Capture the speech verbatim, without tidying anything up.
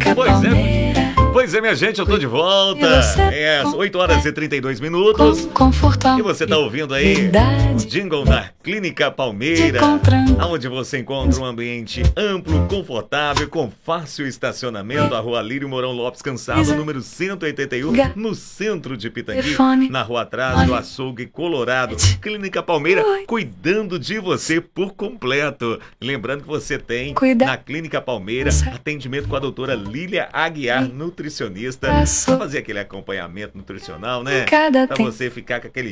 Clínica Pois é. Palmeira. Pois é, minha gente, eu tô de volta. É, oito horas e trinta e dois minutos. Com conforto, E você tá ouvindo aí o habilidade, jingle da Clínica Palmeira, encontrando. onde você encontra um ambiente amplo, confortável, com fácil estacionamento. A Rua Lírio Mourão Lopes Cansado, número cento e oitenta e um, no centro de Pitangui, Telefone. na rua atrás do Açougue Colorado. Clínica Palmeira, cuidando de você por completo. Lembrando que você tem Cuida. na Clínica Palmeira atendimento com a doutora Lília Aguiar, nutricionista, para fazer aquele acompanhamento nutricional, né? Cada Para tempo. você ficar com aquele